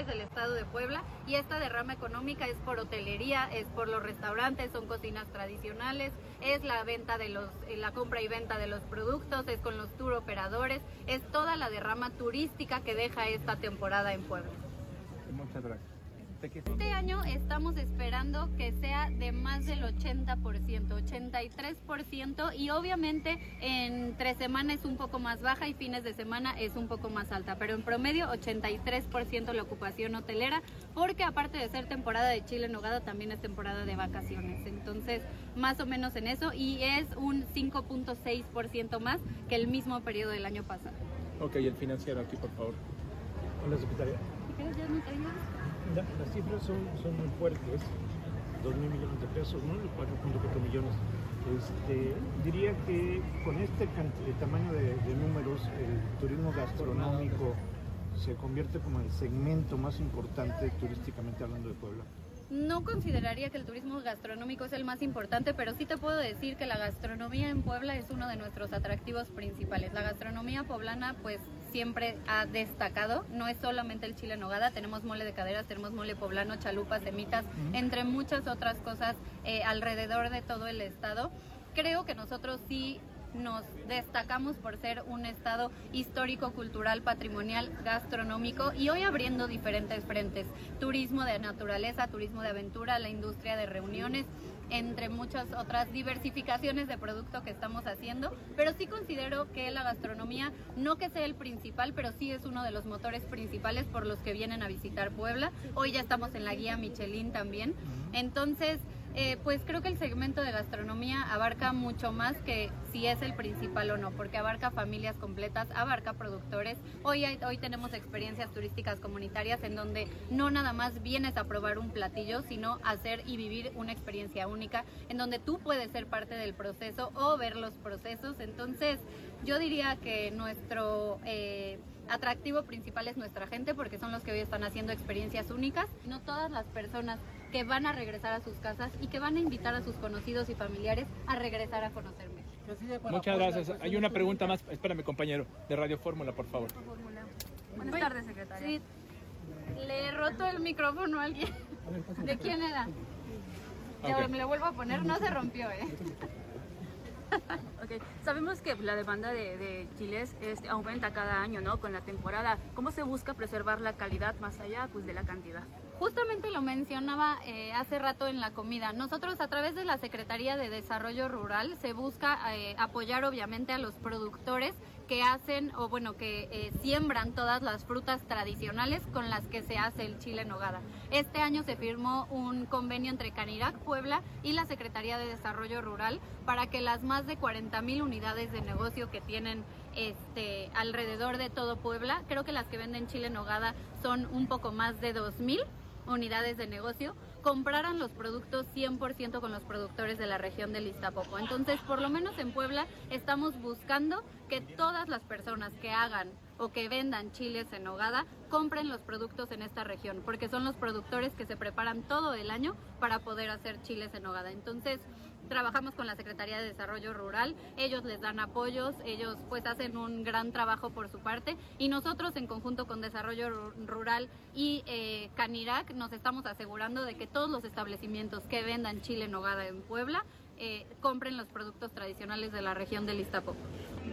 productores del estado de Puebla, y esta derrama económica es por hotelería, es por los restaurantes, son cocinas tradicionales, es la venta de la compra y venta de los productos, es con los tour operadores, es toda la derrama turística que deja esta temporada en Puebla. Muchas gracias. Este año estamos esperando que sea de más del 80%, 83%, y obviamente entre semana es un poco más baja y fines de semana es un poco más alta, pero en promedio 83% la ocupación hotelera, porque aparte de ser temporada de chile en nogada también es temporada de vacaciones, entonces más o menos en eso, y es un 5.6% más que el mismo periodo del año pasado. Ok, el financiero aquí, por favor. Hola, secretaria. Las cifras son muy fuertes, 2.000 millones de pesos, ¿no? 4.4 millones. Diría que con este tamaño de números, el turismo gastronómico se convierte como el segmento más importante turísticamente hablando de Puebla. No consideraría que el turismo gastronómico es el más importante, pero sí te puedo decir que la gastronomía en Puebla es uno de nuestros atractivos principales. La gastronomía poblana, pues, siempre ha destacado, no es solamente el chile en nogada, tenemos mole de caderas, tenemos mole poblano, chalupas, semitas, entre muchas otras cosas alrededor de todo el estado. Creo que nosotros sí nos destacamos por ser un estado histórico, cultural, patrimonial, gastronómico, y hoy abriendo diferentes frentes: turismo de naturaleza, turismo de aventura, la industria de reuniones, entre muchas otras diversificaciones de producto que estamos haciendo, pero sí considero que la gastronomía, no que sea el principal, pero sí es uno de los motores principales por los que vienen a visitar Puebla. Hoy ya estamos en la guía Michelin también, entonces pues creo que el segmento de gastronomía abarca mucho más que si es el principal o no, porque abarca familias completas, abarca productores. Hoy tenemos experiencias turísticas comunitarias en donde no nada más vienes a probar un platillo, sino hacer y vivir una experiencia única, en donde tú puedes ser parte del proceso o ver los procesos. Entonces yo diría que nuestro atractivo principal es nuestra gente, porque son los que hoy están haciendo experiencias únicas. No todas las personas que van a regresar a sus casas y que van a invitar a sus conocidos y familiares a regresar a conocer México. Muchas gracias. Hay una pregunta más, espérame, compañero, de Radio Fórmula, por favor. Buenas tardes, secretaria. Sí, le he roto el micrófono a alguien. ¿De quién era? Y ahora me lo vuelvo a poner, no se rompió, Okay. Sabemos que la demanda de chiles aumenta cada año, ¿no? Con la temporada. ¿Cómo se busca preservar la calidad más allá, pues, de la cantidad? Justamente lo mencionaba hace rato en la comida. Nosotros, a través de la Secretaría de Desarrollo Rural, se busca apoyar obviamente a los productores que hacen, o bueno, que siembran todas las frutas tradicionales con las que se hace el chile en nogada. Este año se firmó un convenio entre Canirac Puebla y la Secretaría de Desarrollo Rural para que las más de 40,000 unidades de negocio que tienen alrededor de todo Puebla, creo que las que venden chile en nogada son un poco más de 2,000 unidades de negocio, compraran los productos 100% con los productores de la región del Iztapopo. Entonces, por lo menos en Puebla estamos buscando que todas las personas que hagan o que vendan chiles en nogada compren los productos en esta región, porque son los productores que se preparan todo el año para poder hacer chiles en nogada. Entonces, trabajamos con la Secretaría de Desarrollo Rural, ellos les dan apoyos, ellos pues hacen un gran trabajo por su parte, y nosotros en conjunto con Desarrollo Rural y Canirac nos estamos asegurando de que todos los establecimientos que vendan chile en nogada en Puebla compren los productos tradicionales de la región del Iztapopo.